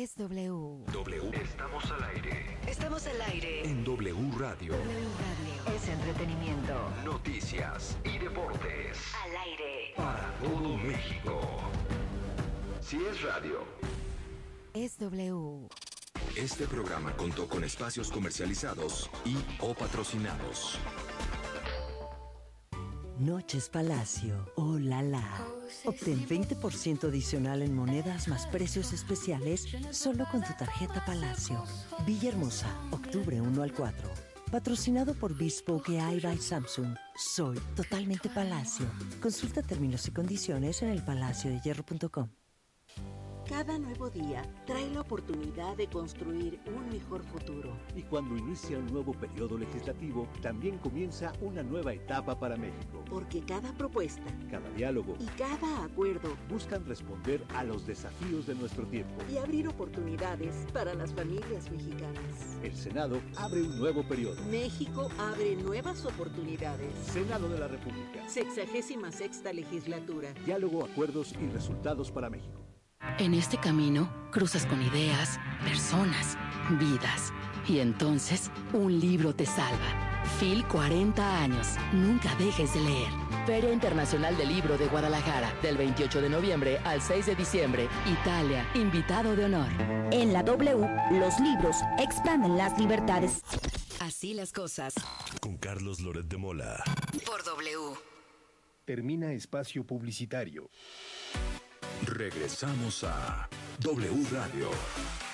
Es W. W. Estamos al aire. Estamos al aire. En W Radio. W Radio. Es entretenimiento. Noticias y deportes. Al aire. Para todo México. Si es radio. Es W. Este programa contó con espacios comercializados y o patrocinados. Noches Palacio. ¡Oh, la la! Obtén 20% adicional en monedas más precios especiales solo con tu tarjeta Palacio. Villahermosa, octubre 1 al 4. Patrocinado por Bespoke AI by Samsung. Soy totalmente Palacio. Consulta términos y condiciones en elpalaciodehierro.com. Cada nuevo día trae la oportunidad de construir un mejor futuro. Y cuando inicia un nuevo periodo legislativo, también comienza una nueva etapa para México. Porque cada propuesta, cada diálogo y cada acuerdo buscan responder a los desafíos de nuestro tiempo y abrir oportunidades para las familias mexicanas. El Senado abre un nuevo periodo. México abre nuevas oportunidades. Senado de la República. 66ª legislatura. Diálogo, acuerdos y resultados para México. En este camino, cruzas con ideas, personas, vidas. Y entonces, un libro te salva. Phil 40 años. Nunca dejes de leer. Feria Internacional del Libro de Guadalajara. Del 28 de noviembre al 6 de diciembre. Italia. Invitado de honor. En la W, los libros expanden las libertades. Así las cosas. Con Carlos Loret de Mola. Por W. Termina espacio publicitario. Regresamos a W Radio.